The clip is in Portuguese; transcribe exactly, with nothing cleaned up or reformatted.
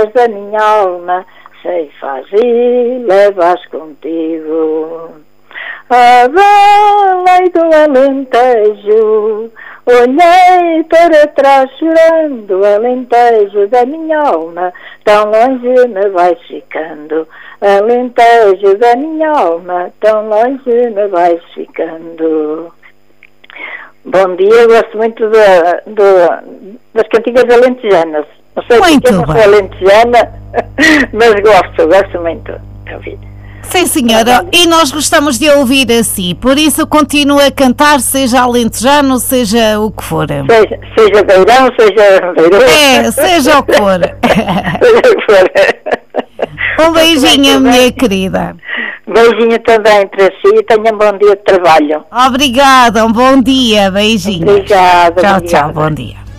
da minha alma, ceifas e levas contigo. A lei do Alentejo, olhei para trás chorando, Alentejo da minha alma, tão longe me vais ficando. Alentejo da minha alma, tão longe me vais ficando. Bom dia, eu gosto muito da, da, das cantigas alentejanas. Não sei muito porque eu não sou alentejana, mas gosto, gosto muito de ouvir. Sim, senhora, e nós gostamos de ouvir assim, por isso continua a cantar, seja alentejano, seja o que for. Seja, seja beirão, seja beirão. É, seja o que for. Seja o que for. Um beijinho, minha querida. Beijinho também para si e tenha um bom dia de trabalho. Obrigada, um bom dia, beijinho. Obrigada. Tchau, obrigada. tchau, bom dia.